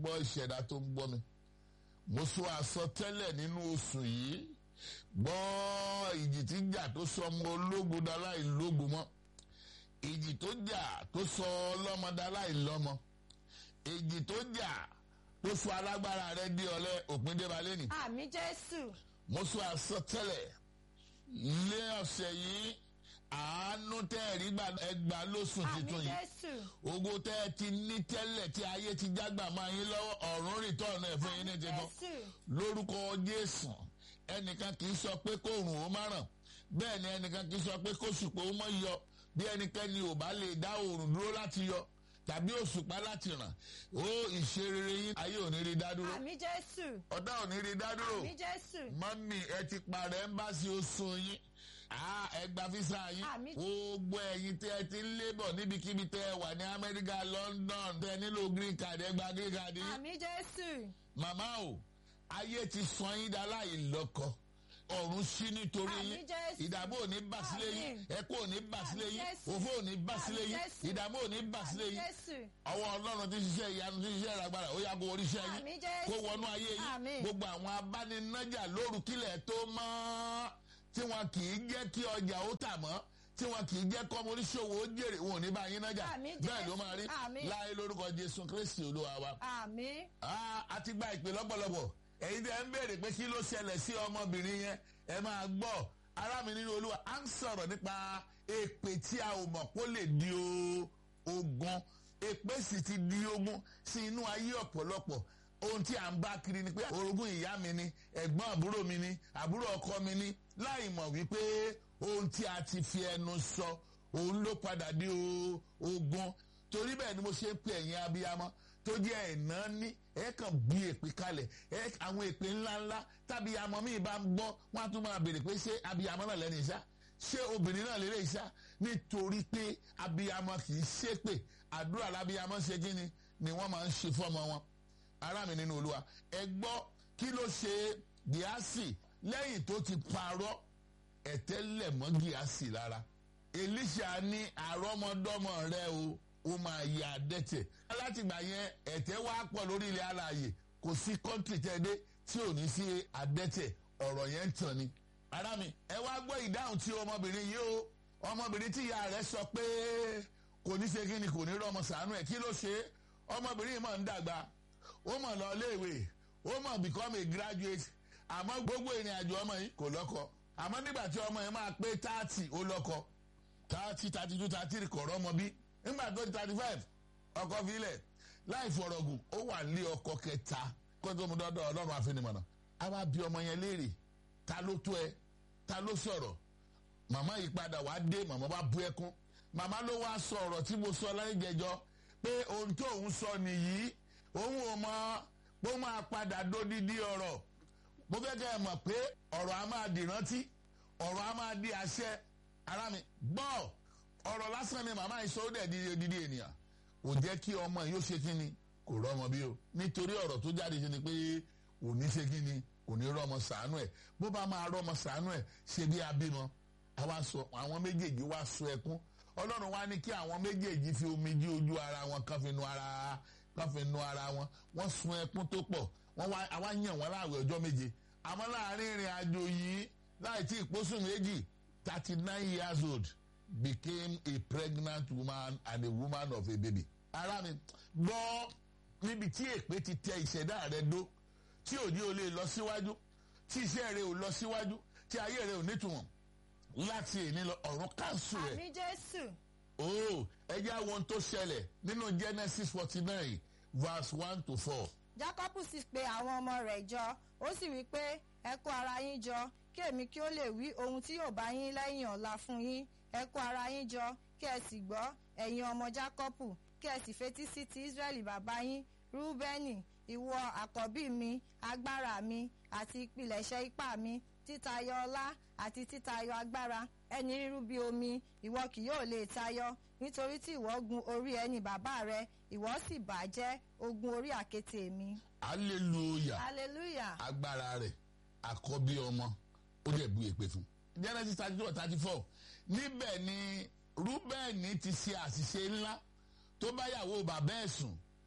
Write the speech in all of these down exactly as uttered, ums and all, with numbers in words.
gbọ́ ìṣẹ̀dá tó ń gbọ́ mi mo sọ àsọtẹ́lẹ̀ nínú oṣù yìí gbọ́ ìjì tí jà tó sọ ọmọ ológun dáláì lógun mọ́ ìjì tó jà tó sọ ọlọ́mọ dáláì lọ́mọ ìjì tó jà tó sọ alágbára rẹ di ọ̀lẹ òpin dé balẹ̀ ni. àmín Jésù. mo sọ àsọtẹ́lẹ̀ lé ọ̀sẹ̀ yìí àánú tẹ́ ẹ̀rí ẹgbà lóṣù tuntun yìí ògo tẹ́ ẹ ti ní tẹ́lẹ̀ tí ayé ti jágbà máa yín lọ́wọ́ ọ̀run rìtọ́ọ̀nù ẹ̀ fún yín ní tẹ́tọ́ lórúkọ Jésù ẹnìkan kì í sọ pé kó rùn ó má ràn bẹ́ẹ̀ ni ẹnìkan kì í sọ pé kó ṣùpọ̀ ó mọ́ yọ bí ẹnikẹ́ni ò bá lè dá oòrùn dúró láti yọ tàbí òṣùpá láti ràn ó ìṣerere yín ayé ò ní rí dádúró àmín Jésù ọ̀tá ò ní rí dádúró àmín Jésù mọ́mì ẹ ti parẹ́ ń bá sí oṣù yín ẹgbà físà yín gbogbo ẹ̀yin tẹ́ ẹ ti ń lébọ̀ níbikíbi tẹ́ ẹ wà ní Amẹ́ríkà London tẹ́ ẹ nílò green card ẹgbà green card yín. àmín Jésù. màmá o ayé ti sọ yín dá láì lọ́kọ ọ̀run sí nítorí yín ìdààmú ò ní bà sílé yín ẹkún ò ní bà sílé yín òfò ò ní bà sílé yín ìdààmú ò ní bà sílé yín ọwọ́ Ọlọ́run tí ṣiṣẹ́ ìyanu tí ṣiṣẹ́ ìragbára ó yá kó oríṣẹ́ yín kó wọnú ayé yín gbogbo àwọn abáninájà lóru kílẹ̀ tó mọ́ tí wọn kì í jẹ́ kí ọjà ó tà mọ́ tí wọn kì í jẹ́ kọ́ ọmọ oníṣòwò ó jèrè wọn ò ní bá yín nájà bẹ́ẹ̀ ló máa rí láyé lórúkọ Jésù Kristi Olúwa wa. àmín. a ti gba ìpè lọ́pọ̀lọpọ̀ èyí tẹ́ ń béèrè pé kí ló ṣẹlẹ̀ sí ọmọbìnrin yẹn ẹ máa gbọ́ ará mi nínú Olúwa à ń sọ̀rọ̀ nípa èpè tí a ò mọ̀ kó lè di ogun èpè sì ti di ogun sí inú ayé ọ̀pọ̀lọpọ̀ ohun tí à ń bá kiri ni pé orogún ìyá mi ni ẹ̀gbọ́n àbúrò mi ni àbúrò ọkọ mi ni láì mọ̀ wípé ohun tí a ti fi ẹnu sọ òun ló padà di ogun torí bẹ́ẹ̀ ni mo ṣe ń pè ẹ̀yin abiyamọ tó jẹ́ ẹ̀nà ní ẹ kàn bí èpè kalẹ̀ ẹ àwọn èpè ńláńlá tábí amọ mi bá ń gbọ́ wọ́n á tún máa béèrè pé ṣé abiyamọ náà lẹ́nu ìṣá ṣé obìnrin náà lérè ìṣá nítorí pé abiyamọ kì í ṣépè àdúrà lábiyamọ ṣe kí ni ni wọ́n máa ń ṣe fọ́mọ wọn ará mi nínú Olúwa ẹ gbọ́ kí ló ṣe Gíásì lẹ́yìn tó ti parọ́ ẹ̀tẹ́ lẹ̀ mọ́ Gíásì lára Èlíṣà ní àrọ́mọdọ́mọ rẹ o ó máa yẹ adẹ́tẹ̀ látìgbà yẹn ẹ̀tẹ́ wá pọ̀ lórí ilẹ̀ alààyè kò sí kọ́ńtì tẹ́dé tí ò ní sí adẹ́tẹ̀ ọ̀rọ̀ yẹn ń tàn ni. ará mi ẹ wá gbọ́ ìdáhùn tí ọmọbìnrin yìí o ọmọbìnrin tí ìyá rẹ̀ sọ pé kò ní ṣe kí ni kò ní rọ́mọ ṣàánú ẹ̀ kí ló ṣe ọmọbìnrin yìí mọ̀ ń dàgbà ó mọ̀ lọ léèwé ó mọ̀ become a graduate àmọ́ gbogbo ìrìn àjò ọmọ yìí kò lọ́kọ àmọ́ nígbà tí ọmọ yìí máa pé thirty ó lọ́kọ thirty thirty two thirty three kọ̀ rọ́mọ bí nígbà tó di thirty five ọkọ filẹ̀ láì fọ̀rọ̀gùn ó wà ní ọkọ kẹta kó tó mu dọ́dọ̀ Ọlọ́run àfinimọ̀nà a wá bí ọmọ yẹn léèrè ta ló tó ẹ ta ló sọ̀rọ̀ màmá yìí padà wá dé màmá bá bú ẹkún màmá ló wá sọ ọ̀rọ̀ tí mo sọ láyé jẹjọ pé ohun tó òun sọ nìyí òun ò mọ pé ó máa padà dódídí ọ̀rọ̀ mo fẹ́ kẹ́ ẹ mọ̀ pé ọ̀rọ̀ a máa di rántí ọ̀rọ̀ a máa di àṣẹ ará mi gbọ́ ọ̀rọ̀ lásán ni màmá yìí sọ ó dẹ̀ di odidi ènìyàn kò jẹ́ kí ọmọ yìí ó ṣe kí ni kò rọ́mọ bí o nítorí ọ̀rọ̀ tó jáde ṣe ni pé kò ní ṣe kí ni kò ní rọ́mọ ṣàánú ẹ̀ bó bá máa rọ́mọ ṣàánú ẹ̀ ṣe bí abímọ àwa sọ àwọn méjèèjì wá sọ ẹkún Ọlọ́run wá ní kí àwọn méjèèjì fi omijé ojú ara wọn kan fi nu ara kan fi nu ara wọn wọ́n sun ẹkún tó pọ̀ wọ́n wá àwa yàn wọ́n láàwẹ̀ ọjọ́ méje àmọ́ láàrin ìrìn àjò yìí láì tí ìpósù méjì thirty nine years old became a pregnant woman and a woman of a baby. ara mi gbọ́ níbi tí èpè ti tẹ ìṣẹ̀dá rẹ dó tí òní ò lè lọ síwájú tí iṣẹ́ rẹ ò lọ síwájú tí ayé rẹ ò nítumọ̀ láti èní lọ ọ̀run káńsù rẹ̀. àmín Jésù. oh ẹjẹ́ àwọn ohun tó ṣẹlẹ̀ nínú Genesis forty nine verse one to four. Jákọ́bù sì pe àwọn ọmọ rẹ̀ jọ ó sì wí pé ẹ kó ara yín jọ kí èmi kí ó lè wí ohun tí yóò bá yín lẹ́yìn ọ̀la fún yín ẹ kó ara yín jọ kí ẹ sì gbọ́ ẹ̀yin ọmọ Jákọ́bù kí ẹ sì fetí sí ti Ísírẹ́lì bàbá yín Rúbẹ́nì ìwọ àkọ́bí mi agbára mi àti ìpilẹ̀ṣẹ̀ ipá mi títayọ ọlá àti títayọ agbára ẹni rírú bí omi ìwọ kì yóò lè tayọ nítorí tí ìwọ gun orí ẹni bàbá rẹ ìwọ sì bàjẹ́ ogun orí àkéte mi. hallelujah hallelujah agbára rẹ̀ àkọ́bí ọmọ ó dẹ̀ bu èpè fún. Genesis thirty two thirty four níbẹ̀ ni Rúbẹ́nì ti ṣe àṣìṣe ńlá tó bá yàwó bàbá ẹ̀ sùn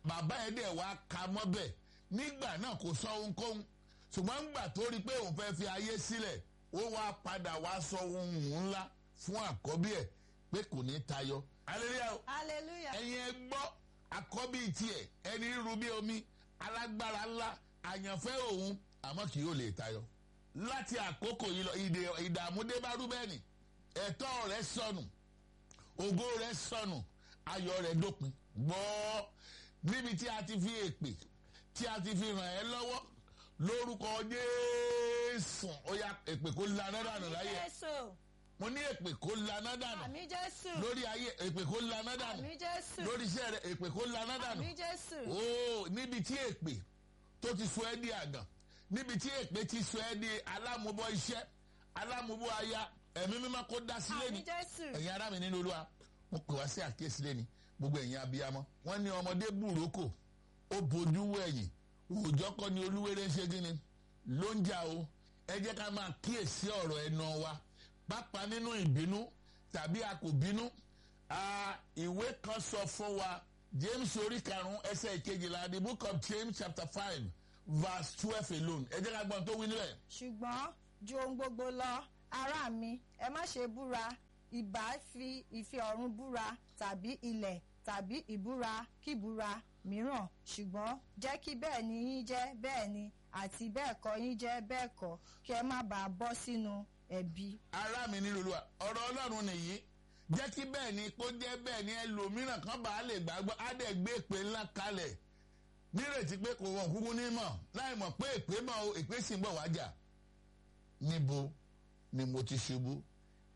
bàbá ẹ̀ dẹ̀ wá ka mọ́bẹ̀ nígbà náà kò sọ ohunkóhun ṣùgbọ́n ńgbà tó rí pé òun fẹ́ fi ayé sílẹ̀ ó wá padà wá sọ ohun ńlá fún àkọ́bí ẹ̀ pé kò ní tayọ. hallelujah. hallelujah. ẹ̀yin ẹ gbọ́ àkọ́bí tiẹ̀ ẹni rú bí omi alágbára ńlá àyànfẹ́ òun àmọ́ kì yóò lè tayọ. láti àkókò yìí lọ ìdààmú dé bá Rúbẹ́nì ẹ̀tọ́ rẹ̀ sọnù ògo rẹ̀ sọnù ayọ̀ rẹ̀ dópin. gbọ́ níbi tí a ti fi èpè tí a ti fi ràn ẹ́ lọ́wọ́ lórúkọ Jésù ó yá èpè kó laná dànù láyé. àmín Jésù. mo ní èpè kó laná dànù. àmín Jésù. lórí ayé èpè kó laná dànù. àmín Jésù. lórí iṣẹ́ rẹ̀ èpè kó laná dànù. àmín Jésù. ó níbi tí èpè tó ti sọ ẹ́ di àgàn níbi tí èpè ti sọ ẹ́ di alámúbọ̀ iṣẹ́ alámúbọ̀ aya ẹ̀mí mímọ́ kó dá sílé ni. àmín Jésù. ẹ̀yin ará mi nínú Olúwa mo pè wá sí àkíyèsí lẹ́ni gbogbo ẹ̀yin abiyamọ wọ́n ní ọmọdé bùrókò ó bojú wẹ̀yìn òòjọ́ kọ́ ni olúwere ń ṣe gíní ló ń jà o. ẹ jẹ́ ká máa kíyèsí ọ̀rọ̀ ẹnu wa pápá nínú ìbínú tàbí a kò bínú. ìwé kan sọ fún wa James orí karùn-ún ẹsẹ̀ ìkejìlá the book of James chapter five verse twelve alone. ẹ jẹ́ ká gbọ́n tó wí níbẹ̀. ṣùgbọ́n ju ohun gbogbo lọ ará mi ẹ má ṣe búra ìbá fi ìfẹ́ ọ̀run búra tàbí ilẹ̀ tàbí ìbúra kíbúra mìíràn ṣùgbọ́n jẹ́ kí bẹ́ẹ̀ ni yín jẹ́ bẹ́ẹ̀ ni àti bẹ́ẹ̀ kọ́ yín jẹ́ bẹ́ẹ̀ kọ́ kí ẹ má bàa bọ́ sínú ẹ̀bi. ará mi nínú Olúwa ọ̀rọ̀ Ọlọ́run nìyí jẹ́ kí bẹ́ẹ̀ ni kó jẹ́ bẹ́ẹ̀ ni ẹlòmíràn kan bá lè gbàgbọ́ á dẹ̀ gbé èpè ńlá kalẹ̀ nírètí pé kò wọ́n kúkú ní mọ̀ láì mọ̀ pé èpè mọ̀ o èpè sì ń bọ̀ wájà. níbo ni mo ti ṣubú